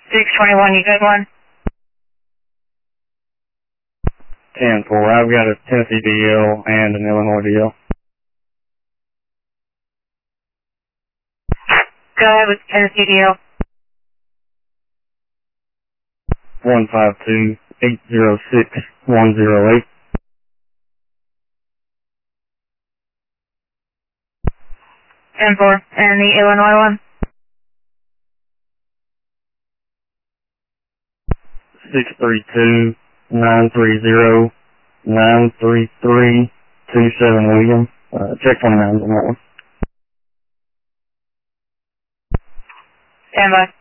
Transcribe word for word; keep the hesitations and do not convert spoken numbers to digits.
six twenty-one, you good one? ten four, I've got a Tennessee D L and an Illinois D L. Go ahead with Tennessee D L. one five two, eight zero six, one zero eight. ten four, and the Illinois one? six three two, nine three zero, nine three three, two seven William. Uh, check twenty-nine on that one. Stand by.